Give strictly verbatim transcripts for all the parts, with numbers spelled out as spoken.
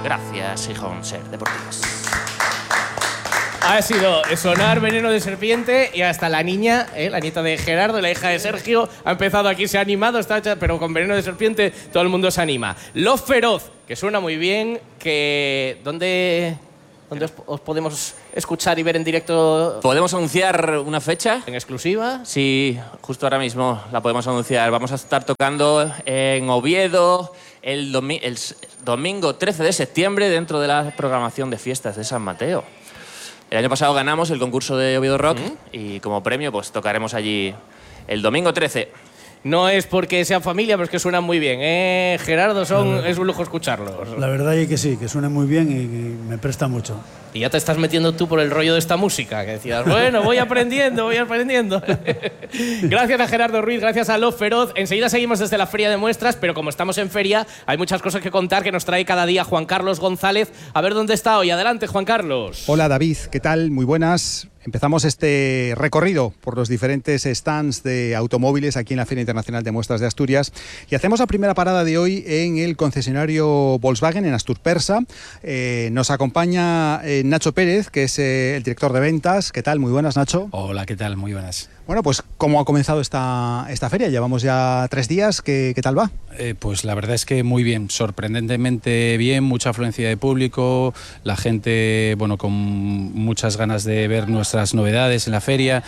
Gracias, Gijón, Ser Deportivos. Ha sido sonar Veneno de Serpiente y hasta la niña, ¿eh? La nieta de Gerardo, la hija de Sergio, ha empezado aquí, se ha animado, está hecha, pero con Veneno de Serpiente todo el mundo se anima. Love Feroz, que suena muy bien, que ¿dónde, dónde os, os podemos escuchar y ver en directo? ¿Podemos anunciar una fecha? ¿En exclusiva? Sí, justo ahora mismo la podemos anunciar. Vamos a estar tocando en Oviedo el, domi- el domingo trece de septiembre dentro de la programación de fiestas de San Mateo. El año pasado ganamos el concurso de Oviedo Rock ¿Mm? y como premio pues tocaremos allí el domingo trece. No es porque sean familia, pero es que suenan muy bien, ¿eh? Gerardo, son, es un lujo escucharlos. La verdad es que sí, que suenan muy bien y, y me presta mucho. Y ya te estás metiendo tú por el rollo de esta música, que decías, bueno, voy aprendiendo, voy aprendiendo. Gracias a Gerardo Ruiz, gracias a Love Feroz. Enseguida seguimos desde la Feria de Muestras, pero como estamos en feria, hay muchas cosas que contar que nos trae cada día Juan Carlos González. A ver dónde está hoy. Adelante, Juan Carlos. Hola, David, ¿qué tal? Muy buenas. Empezamos este recorrido por los diferentes stands de automóviles aquí en la Feria Internacional de Muestras de Asturias y hacemos la primera parada de hoy en el concesionario Volkswagen en Asturpersa. Eh, nos acompaña eh, Nacho Pérez, que es eh, el director de ventas. ¿Qué tal? Muy buenas, Nacho. Hola, ¿qué tal? Muy buenas. Bueno, pues ¿cómo ha comenzado esta, esta feria? Llevamos ya tres días. ¿Qué, qué tal va? Eh, pues la verdad es que muy bien, sorprendentemente bien, mucha afluencia de público, la gente, bueno, con muchas ganas de ver nuestras novedades en la feria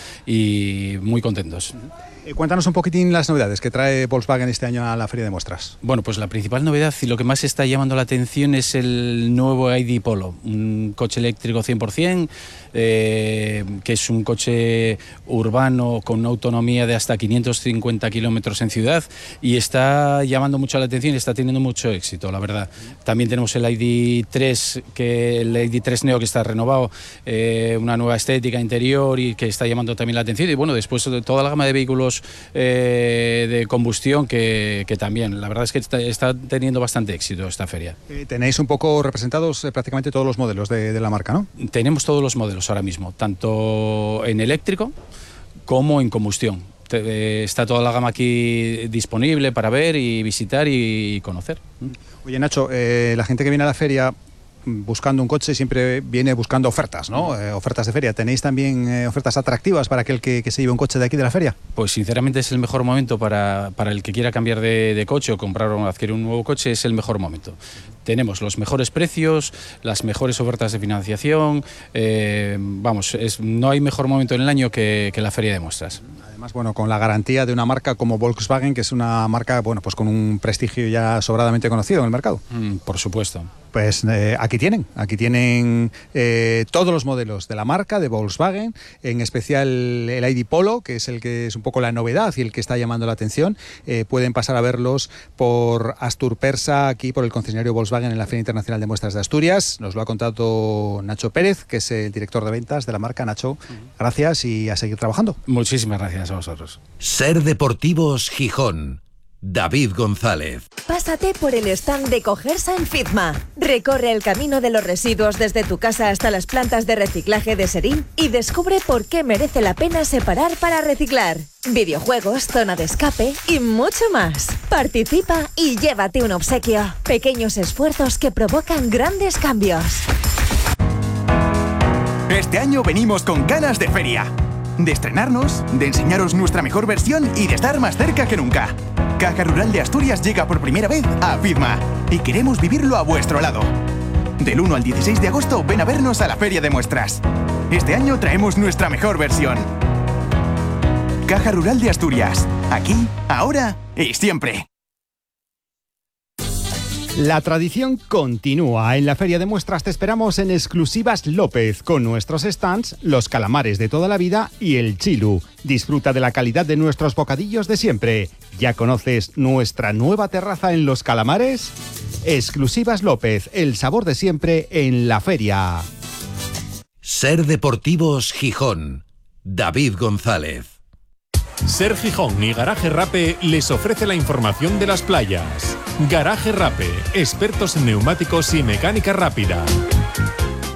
y muy contentos. Eh, cuéntanos un poquitín las novedades que trae Volkswagen este año a la Feria de Muestras. Bueno, pues la principal novedad y lo que más está llamando la atención es el nuevo I D Polo, un coche eléctrico cien por ciento, eh, que es un coche urbano con una autonomía de hasta quinientos cincuenta kilómetros en ciudad y está llamando mucho la atención y está teniendo mucho éxito, la verdad. También tenemos el I D tres, que el I D tres Neo, que está renovado, eh, una nueva estética interior y que está llamando también la atención. Y bueno, después de toda la gama de vehículos eh, de combustión que, que también, la verdad es que está, está teniendo bastante éxito esta feria. Eh, tenéis un poco representados eh, prácticamente todos los modelos de, de la marca, ¿no? Tenemos todos los modelos ahora mismo, tanto en eléctrico como en combustión. Te, está toda la gama aquí disponible para ver y visitar y conocer. Oye, Nacho, eh, la gente que viene a la feria buscando un coche siempre viene buscando ofertas, ¿no? Eh, ofertas de feria. ¿Tenéis también eh, ofertas atractivas para aquel que, que se lleve un coche de aquí de la feria? Pues sinceramente es el mejor momento para, para el que quiera cambiar de, de coche o comprar o adquirir un nuevo coche, es el mejor momento. Tenemos los mejores precios, las mejores ofertas de financiación, eh, vamos, es, no hay mejor momento en el año que, que la Feria de Muestras. Además, bueno, con la garantía de una marca como Volkswagen, que es una marca, bueno, pues con un prestigio ya sobradamente conocido en el mercado. Mm, por supuesto. Pues eh, aquí tienen, aquí tienen eh, todos los modelos de la marca, de Volkswagen, en especial el I D Polo, que es el que es un poco la novedad y el que está llamando la atención. Eh, pueden pasar a verlos por Asturpersa, aquí por el concesionario Volkswagen en la Feria Internacional de Muestras de Asturias. Nos lo ha contado Nacho Pérez, que es el director de ventas de la marca. Nacho, gracias y a seguir trabajando. Muchísimas gracias a vosotros. Ser Deportivos Gijón. David González. Pásate por el stand de Cogersa en Fitma. Recorre el camino de los residuos desde tu casa hasta las plantas de reciclaje de Serín y descubre por qué merece la pena separar para reciclar. Videojuegos, zona de escape y mucho más. Participa y llévate un obsequio. Pequeños esfuerzos que provocan grandes cambios. Este año venimos con ganas de feria. De estrenarnos, de enseñaros nuestra mejor versión y de estar más cerca que nunca. Caja Rural de Asturias llega por primera vez a Fitma y queremos vivirlo a vuestro lado. Del uno al dieciséis de agosto ven a vernos a la Feria de Muestras. Este año traemos nuestra mejor versión. Caja Rural de Asturias. Aquí, ahora y siempre. La tradición continúa. En la Feria de Muestras te esperamos en Exclusivas López, con nuestros stands, los calamares de toda la vida y el chilu. Disfruta de la calidad de nuestros bocadillos de siempre. ¿Ya conoces nuestra nueva terraza en Los Calamares? Exclusivas López, el sabor de siempre en la feria. Ser Deportivos Gijón. David González. Ser Gijón y Garaje Rape les ofrece la información de las playas. Garaje Rape, expertos en neumáticos y mecánica rápida.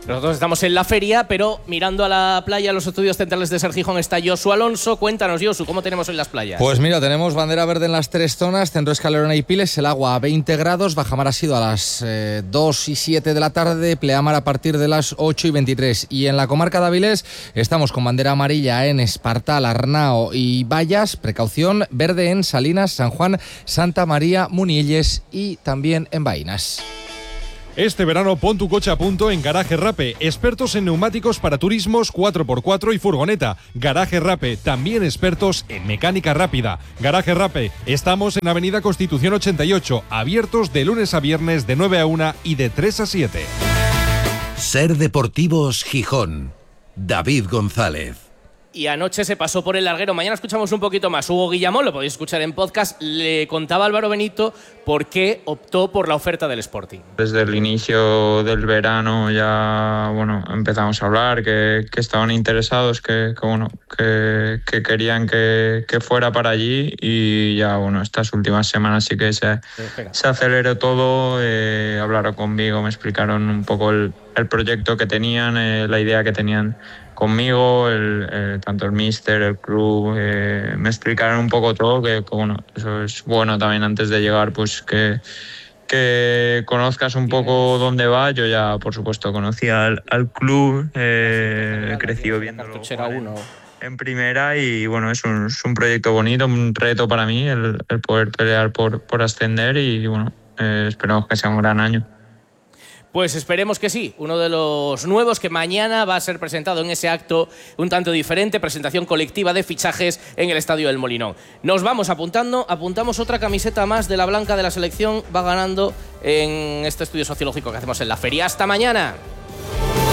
Nosotros estamos en la feria, pero mirando a la playa, los estudios centrales de Ser Gijón, está Josu Alonso. Cuéntanos, Josu, ¿cómo tenemos hoy las playas? Pues mira, tenemos bandera verde en las tres zonas, Centro Escalerona y Piles, el agua a veinte grados, bajamar ha sido a las eh, dos y siete de la tarde, pleamar a partir de las ocho y veintitrés. Y en la comarca de Avilés estamos con bandera amarilla en Espartal, Arnao y Vallas, precaución verde en Salinas, San Juan, Santa María, Munielles y también en Vainas. Este verano pon tu coche a punto en Garaje Rape, expertos en neumáticos para turismos cuatro por cuatro y furgoneta. Garaje Rape, también expertos en mecánica rápida. Garaje Rape, estamos en Avenida Constitución ochenta y ocho, abiertos de lunes a viernes de nueve a una y de tres a siete. Ser Deportivos Gijón. David González. Y anoche se pasó por el larguero. Mañana escuchamos un poquito más. Hugo Guillamón, lo podéis escuchar en podcast, le contaba a Álvaro Benito por qué optó por la oferta del Sporting. Desde el inicio del verano ya bueno, empezamos a hablar, que, que estaban interesados, que, que, bueno, que, que querían que, que fuera para allí y ya bueno, estas últimas semanas sí que se, se aceleró todo. Eh, hablaron conmigo, me explicaron un poco el, el proyecto que tenían, eh, la idea que tenían conmigo, el, eh, tanto el míster, el club, eh, me explicaron un poco todo, que, que bueno, eso es bueno también antes de llegar, pues que, que conozcas un poco dónde va. Yo ya, por supuesto, conocía al, al club, eh, he crecido viéndolo en, en primera y bueno, es un, es un proyecto bonito, un reto para mí el, el poder pelear por, por ascender y bueno, eh, esperamos que sea un gran año. Pues esperemos que sí, uno de los nuevos que mañana va a ser presentado en ese acto un tanto diferente, presentación colectiva de fichajes en el Estadio del Molinón. Nos vamos apuntando, apuntamos otra camiseta más de la blanca de la selección, va ganando en este estudio sociológico que hacemos en la feria. ¡Hasta mañana!